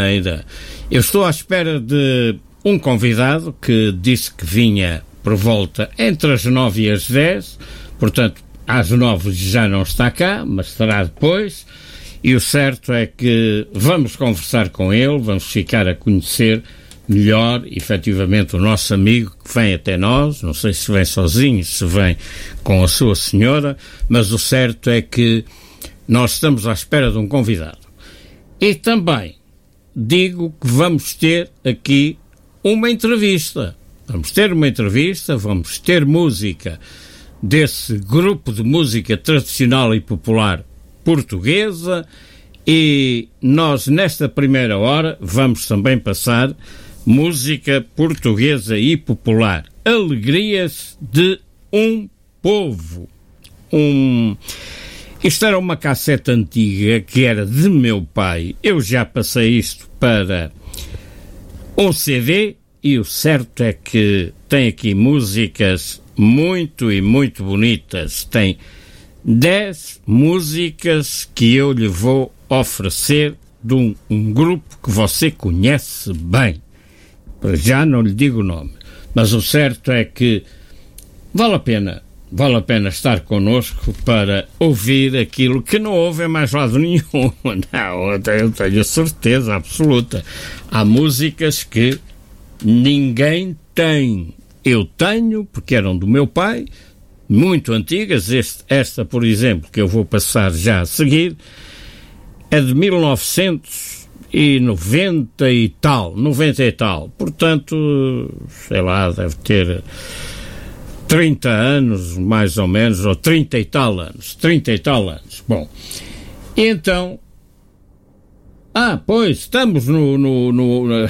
maneira. Eu estou à espera de um convidado que disse que vinha por volta entre as 9 e as 10, portanto, às 9 já não está cá, mas estará depois, e o certo é que vamos conversar com ele, vamos ficar a conhecer melhor, efetivamente, o nosso amigo que vem até nós. Não sei se vem sozinho, se vem com a sua senhora, mas o certo é que nós estamos à espera de um convidado. E também digo que vamos ter aqui uma entrevista. Vamos ter uma entrevista, vamos ter música desse grupo de música tradicional e popular portuguesa, e nós nesta primeira hora vamos também passar música portuguesa e popular, Alegrias de um Povo. Isto era uma cassete antiga que era de meu pai. Eu já passei isto para um CD, e o certo é que tem aqui músicas muito e muito bonitas. Tem 10 músicas que eu lhe vou oferecer de um grupo que você conhece bem. Para já não lhe digo o nome, mas o certo é que vale a pena estar connosco para ouvir aquilo que não houve em mais lado nenhum. Não, eu tenho certeza absoluta. Há músicas que ninguém tem. Eu tenho, porque eram do meu pai, muito antigas. Esta, por exemplo, que eu vou passar já a seguir, é de 1990 e tal. Portanto, sei lá, deve ter 30 anos, mais ou menos, ou 30 e tal anos. Bom, e então... pois, estamos no...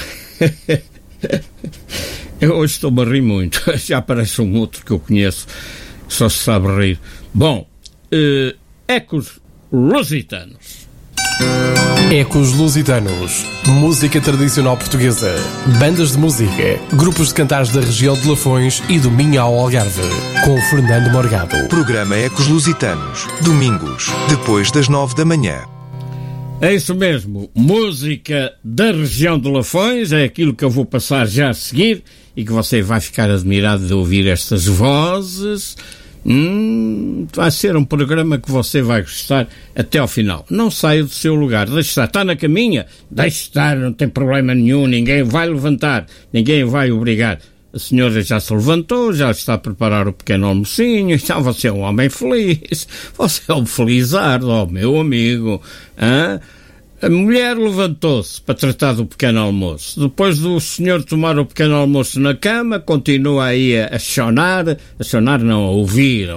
Eu hoje estou-me a rir muito. Já parece um outro que eu conheço, só se sabe rir. Bom, Ecos Lusitanos. Ecos Lusitanos, música tradicional portuguesa, bandas de música, grupos de cantares da região de Lafões e do Minho ao Algarve, com Fernando Morgado. Programa Ecos Lusitanos, domingos, depois das 9 da manhã. É isso mesmo, música da região de Lafões, é aquilo que eu vou passar já a seguir, e que você vai ficar admirado de ouvir estas vozes. Vai ser um programa que você vai gostar até ao final. Não saia do seu lugar, deixe estar. Está na caminha? Deixe estar, não tem problema nenhum, ninguém vai levantar, ninguém vai obrigar. A senhora já se levantou, já está a preparar o pequeno almocinho, então você é um homem feliz, você é um felizardo, meu amigo. A mulher levantou-se para tratar do pequeno almoço. Depois do senhor tomar o pequeno almoço na cama, continua aí a chonar não, a ouvir,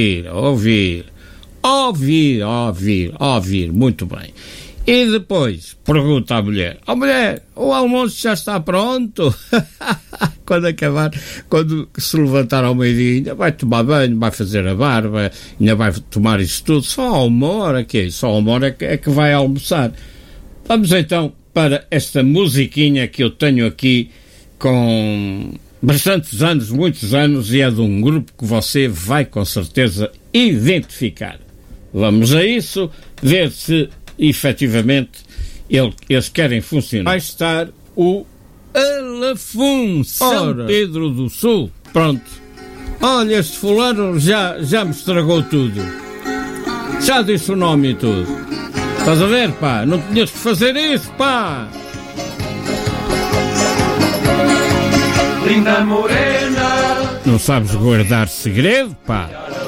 muito bem. E depois pergunta à mulher: mulher, o almoço já está pronto? Quando se levantar ao meio-dia, ainda vai tomar banho, vai fazer a barba, ainda vai tomar isso tudo. Só uma hora é que vai almoçar. Vamos então para esta musiquinha que eu tenho aqui com bastantes anos, muitos anos, e é de um grupo que você vai com certeza identificar. Vamos a isso, ver se efetivamente eles querem funcionar. Vai estar o Alafum, São Pedro do Sul. Pronto. Olha, este fulano já me estragou tudo. Já disse o nome e tudo. Estás a ver, pá? Não tinhas que fazer isso, pá! Linda morena, não sabes guardar segredo, pá?